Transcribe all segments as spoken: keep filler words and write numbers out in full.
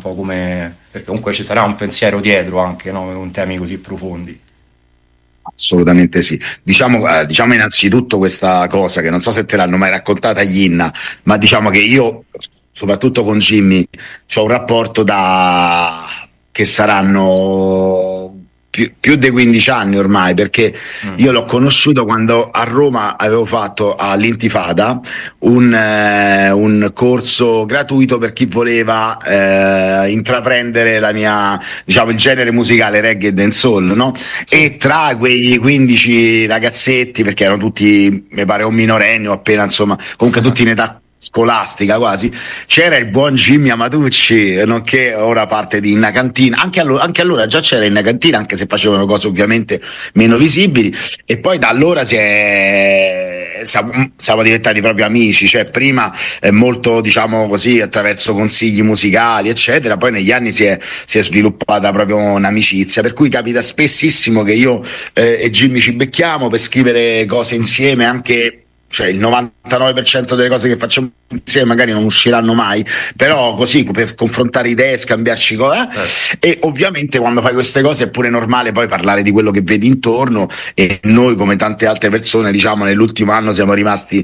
po' come, perché comunque ci sarà un pensiero dietro anche, no? Con temi così profondi. Assolutamente sì. Diciamo, eh, diciamo innanzitutto questa cosa che non so se te l'hanno mai raccontata gli Inna, ma diciamo che io, soprattutto con Jimmy, ho un rapporto da che saranno più, più di quindici anni ormai, perché Mm. io l'ho conosciuto quando a Roma avevo fatto all'Intifada un, eh, un corso gratuito per chi voleva eh, intraprendere la mia, diciamo, il genere musicale reggae e dancehall, no? Sì. E tra quei quindici ragazzetti, perché erano tutti, mi pare, un minorenni o appena, insomma, comunque tutti in età scolastica quasi, c'era il buon Jimmy Amatucci, nonché ora parte di Inna Cantina. Anche allora, anche allora già c'era Inna Cantina, anche se facevano cose ovviamente meno visibili, e poi da allora si è siamo, siamo diventati proprio amici, cioè prima eh, molto, diciamo così, attraverso consigli musicali eccetera, poi negli anni si è, si è sviluppata proprio un'amicizia, per cui capita spessissimo che io eh, e Jimmy ci becchiamo per scrivere cose insieme, anche, cioè il novantanove per cento delle cose che facciamo insieme magari non usciranno mai, però così per confrontare idee, scambiarci cose, eh. E ovviamente quando fai queste cose è pure normale poi parlare di quello che vedi intorno, e noi come tante altre persone, diciamo, nell'ultimo anno siamo rimasti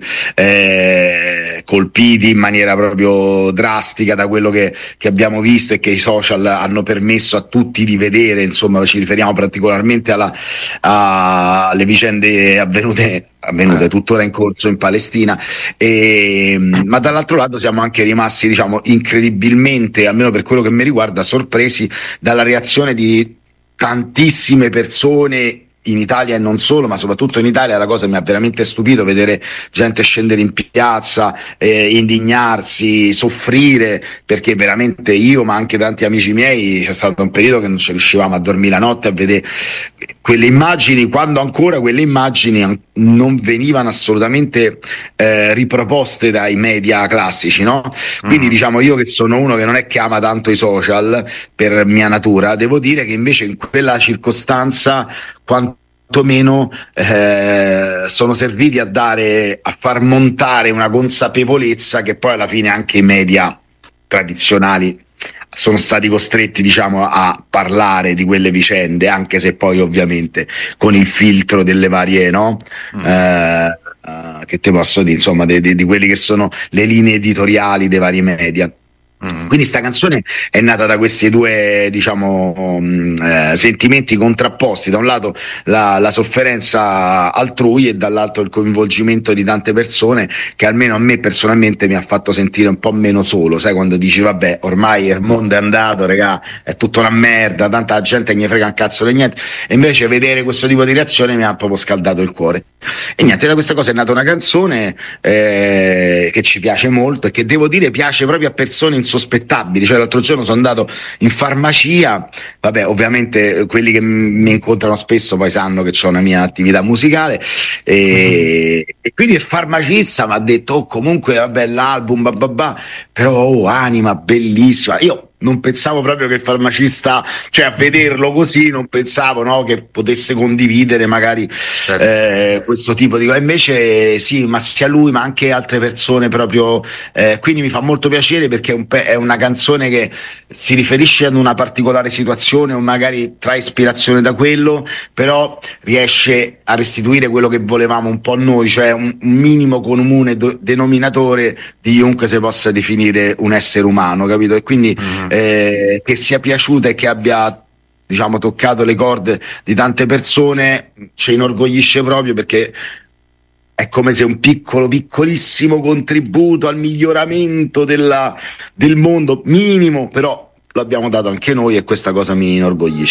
eh, colpiti in maniera proprio drastica da quello che, che abbiamo visto e che i social hanno permesso a tutti di vedere. Insomma, ci riferiamo particolarmente alla, a, alle vicende avvenute avvenute tuttora in corso in Palestina, e, ma dall'altro lato siamo anche rimasti, diciamo, incredibilmente, almeno per quello che mi riguarda, sorpresi dalla reazione di tantissime persone in Italia e non solo, ma soprattutto in Italia. La cosa mi ha veramente stupito vedere gente scendere in piazza, eh, indignarsi, soffrire, perché veramente io, ma anche tanti amici miei, c'è stato un periodo che non ci riuscivamo a dormire la notte a vedere quelle immagini, quando ancora quelle immagini non venivano assolutamente eh, riproposte dai media classici, no? Quindi, mm. diciamo, io che sono uno che non è che ama tanto i social per mia natura, devo dire che invece in quella circostanza quantomeno eh, sono serviti a dare, a far montare una consapevolezza che poi alla fine anche i media tradizionali sono stati costretti, diciamo, a parlare di quelle vicende, anche se poi ovviamente con il filtro delle varie, no? Mm. Eh, uh, che te posso dire, insomma, di, di, di quelli che sono le linee editoriali dei vari media. Mm. Quindi sta canzone è nata da questi due, diciamo, um, eh, sentimenti contrapposti: da un lato la, la sofferenza altrui e dall'altro il coinvolgimento di tante persone, che almeno a me personalmente mi ha fatto sentire un po' meno solo. Sai, quando dici vabbè, ormai il mondo è andato, regà, è tutta una merda, tanta gente ne frega un cazzo di niente, e invece vedere questo tipo di reazione mi ha proprio scaldato il cuore. E niente, da questa cosa è nata una canzone eh, che ci piace molto e che, devo dire, piace proprio a persone insospettabili. Cioè, l'altro giorno sono andato in farmacia, vabbè, ovviamente quelli che mi incontrano spesso poi sanno che ho una mia attività musicale, e, mm-hmm. e quindi il farmacista mi ha detto: oh, comunque vabbè, l'album bababà, però oh, anima bellissima. Io non pensavo proprio che il farmacista, cioè a vederlo così, non pensavo, no, che potesse condividere magari certo. eh, questo tipo di cose. Invece sì, ma sia lui ma anche altre persone proprio, eh, quindi mi fa molto piacere, perché è, un pe- è una canzone che si riferisce ad una particolare situazione o magari trae ispirazione da quello, però riesce a restituire quello che volevamo un po' noi, cioè un, un minimo comune do- denominatore di chiunque si possa definire un essere umano, capito? E quindi mm-hmm. Eh, che sia piaciuta e che abbia, diciamo, toccato le corde di tante persone ci inorgoglisce proprio, perché è come se un piccolo, piccolissimo contributo al miglioramento della, del mondo, minimo, però lo abbiamo dato anche noi, e questa cosa mi inorgoglisce.